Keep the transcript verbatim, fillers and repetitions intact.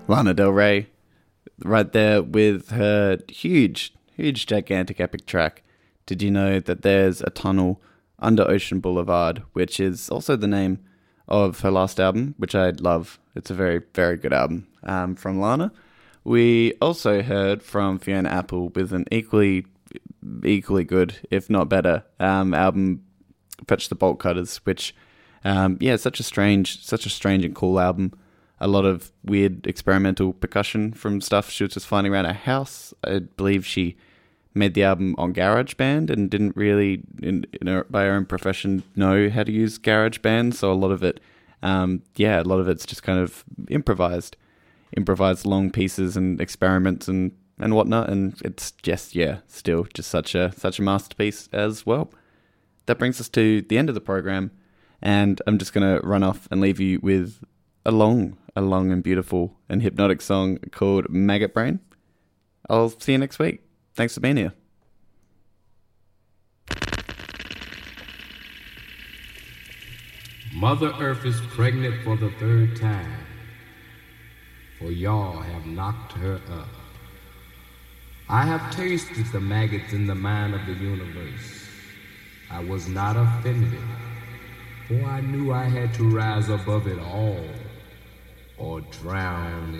Lana Del Rey, right there with her huge, huge, gigantic epic track, Did You Know That There's a Tunnel Under Ocean Boulevard, which is also the name of her last album, which I love. It's a very, very good album um, from Lana. We also heard from Fiona Apple with an equally, equally good, if not better, um, album, Fetch the Bolt Cutters, which, um, yeah, such a strange, such a strange and cool album. A lot of weird experimental percussion from stuff she was just finding around her house. I believe she made the album on GarageBand and didn't really, in, in her, by her own profession, know how to use GarageBand. So a lot of it, um, yeah, a lot of it's just kind of improvised, improvised long pieces and experiments and, and whatnot. And it's just, yeah, still just such a such a masterpiece as well. That brings us to the end of the program, and I'm just gonna run off and leave you with a long, a long and beautiful and hypnotic song called Maggot Brain. I'll see you next week. Thanks for being here. Mother Earth is pregnant for the third time, for y'all have knocked her up. I have tasted the maggots in the mind of the universe. I was not offended, for I knew I had to rise above it all or drown